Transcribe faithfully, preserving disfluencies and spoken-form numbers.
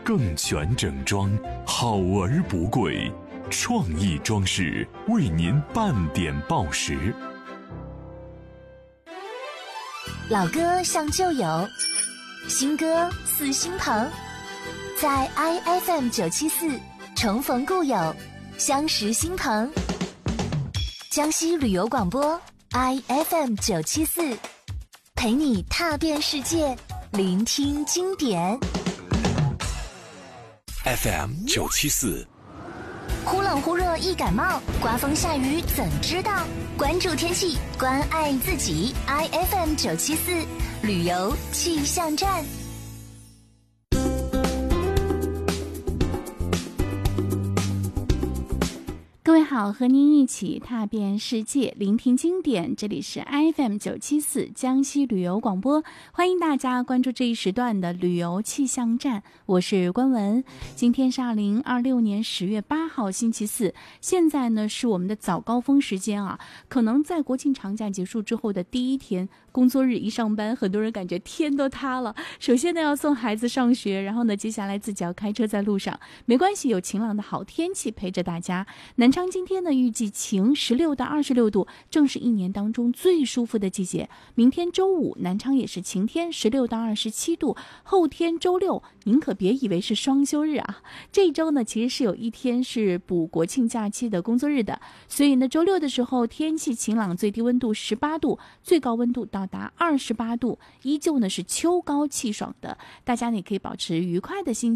更全整装，好而不贵，创意装饰为您半点报时。 老歌像旧友，新歌似新朋，在 I F M 九七四重逢故友，相识新朋。江西旅游广播 I F M 九七四，陪你踏遍世界，聆听经典。 F M 九七四， 忽冷忽热易感冒，刮风下雨怎知道？关注天气，关爱自己。I F M 九七四旅游气象站。 各位好，和您一起踏遍世界，聆听经典。这里是 I F M 九七四江西旅游广播，欢迎大家关注这一时段的旅游气象站，我是关文。今天是二零二六年十月八号星期四，现在呢是我们的早高峰时间啊，可能在国庆长假结束之后的第一天工作日一上班，很多人感觉天都塌了。首先呢要送孩子上学，然后呢接下来自己要开车在路上，没关系，有晴朗的好天气陪着大家。南昌今天呢预计晴，十六到二十六度，正是一年当中最舒服的季节。明天周五南昌也是晴天，十六到二十七度。后天周六您可别以为是双休日啊，这一周呢其实是有一天是补国庆假期的工作日的，所以呢周六的时候天气晴朗，最低温度十八度，最高温度到达二十八度，依旧呢是秋高气爽的，大家呢也可以保持愉快的心情